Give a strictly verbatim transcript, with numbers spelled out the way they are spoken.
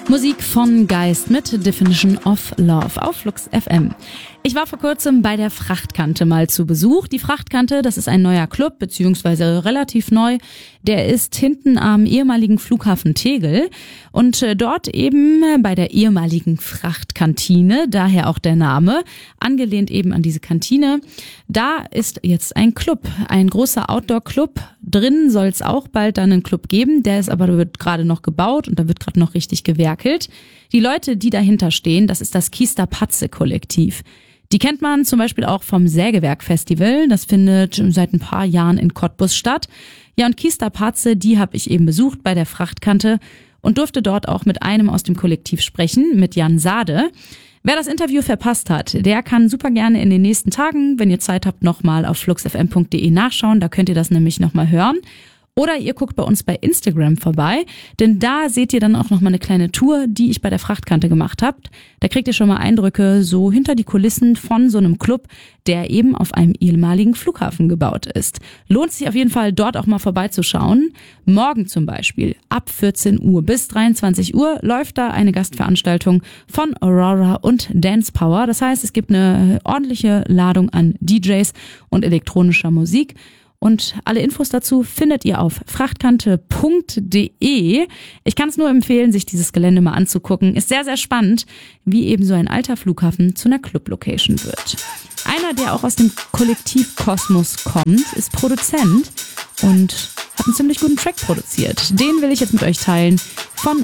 Musik von Geist mit Definition of Love auf Flux F M. Ich war vor kurzem bei der Frachtkante mal zu Besuch. Die Frachtkante, das ist ein neuer Club, beziehungsweise relativ neu. Der ist hinten am ehemaligen Flughafen Tegel und dort eben bei der ehemaligen Frachtkantine, daher auch der Name, angelehnt eben an diese Kantine. Da ist jetzt ein Club, ein großer Outdoor-Club. Drin soll es auch bald dann einen Club geben, der ist aber, da wird gerade noch gebaut und da wird gerade noch richtig gewerkelt. Die Leute, die dahinter stehen, das ist das Kiesterpatze-Kollektiv. Die kennt man zum Beispiel auch vom Sägewerk-Festival. Das findet seit ein paar Jahren in Cottbus statt. Ja, und Kiesterpatze, die habe ich eben besucht bei der Frachtkante und durfte dort auch mit einem aus dem Kollektiv sprechen, mit Jan Sade. Wer das Interview verpasst hat, der kann super gerne in den nächsten Tagen, wenn ihr Zeit habt, nochmal auf fluxfm punkt de nachschauen. Da könnt ihr das nämlich nochmal hören. Oder ihr guckt bei uns bei Instagram vorbei, denn da seht ihr dann auch nochmal eine kleine Tour, die ich bei der Frachtkante gemacht habe. Da kriegt ihr schon mal Eindrücke so hinter die Kulissen von so einem Club, der eben auf einem ehemaligen Flughafen gebaut ist. Lohnt sich auf jeden Fall, dort auch mal vorbeizuschauen. Morgen zum Beispiel ab vierzehn Uhr bis dreiundzwanzig Uhr läuft da eine Gastveranstaltung von Aurora und Dance Power. Das heißt, es gibt eine ordentliche Ladung an D Js und elektronischer Musik. Und alle Infos dazu findet ihr auf frachtkante punkt de. Ich kann es nur empfehlen, sich dieses Gelände mal anzugucken. Ist sehr, sehr spannend, wie eben so ein alter Flughafen zu einer Club-Location wird. Einer, der auch aus dem Kollektiv Kosmos kommt, ist Produzent und hat einen ziemlich guten Track produziert. Den will ich jetzt mit euch teilen von